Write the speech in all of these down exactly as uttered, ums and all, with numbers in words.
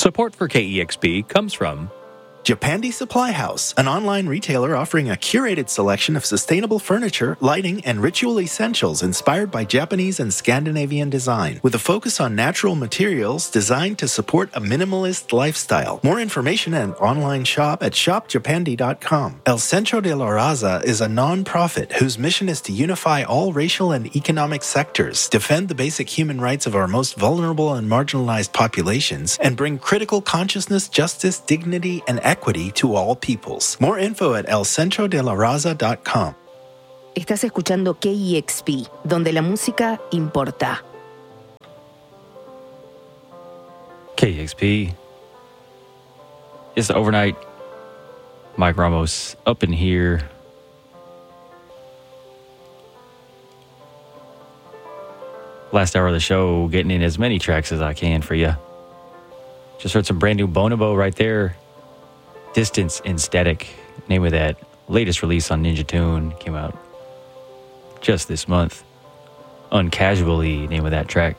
Support for K E X P comes from Japandi Supply House, an online retailer offering a curated selection of sustainable furniture, lighting, and ritual essentials inspired by Japanese and Scandinavian design, with a focus on natural materials designed to support a minimalist lifestyle. More information and online shop at shop japandi dot com. El Centro de la Raza is a non-profit whose mission is to unify all racial and economic sectors, defend the basic human rights of our most vulnerable and marginalized populations, and bring critical consciousness, justice, dignity, and equity to all peoples. More info at el centro de la raza dot com. Estás escuchando K E X P, donde la música importa. K E X P. It's the overnight. Mike Ramos up in here. Last hour of the show, getting in as many tracks as I can for you. Just heard some brand new Bonobo right there. Distance and Static, name of that latest release on Ninja Tune, came out just this month. Uncasually, name of that track.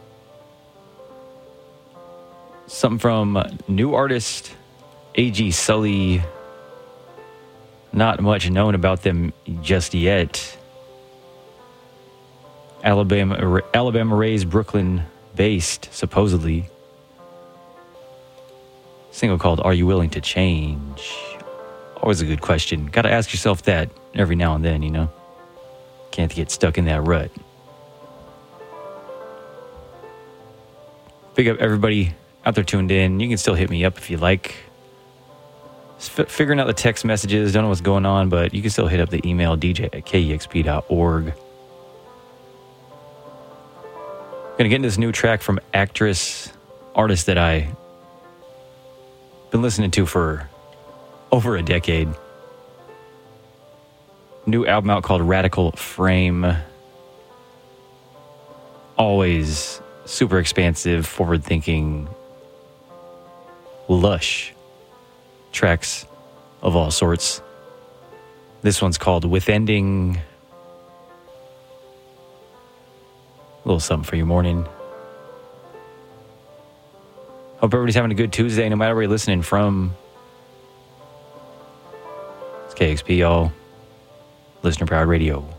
Something from new artist A G Sully. Not much known about them just yet. Alabama, Alabama raised, Brooklyn based, supposedly. Single called Are You Willing to Change? Always a good question. Got to ask yourself that every now and then, you know. Can't get stuck in that rut. Big up everybody out there tuned in. You can still hit me up if you like. Just f- figuring out the text messages. Don't know what's going on, but you can still hit up the email d j at k e x p dot org. Gonna get into this new track from actress, artist that I been listening to for over a decade. New album out called Radical Frame. Always super expansive, forward-thinking, lush tracks of all sorts. This one's called With Ending. A little something for your morning. Hope everybody's having a good Tuesday, no matter where you're listening from. It's K X P, y'all. Listener Proud Radio.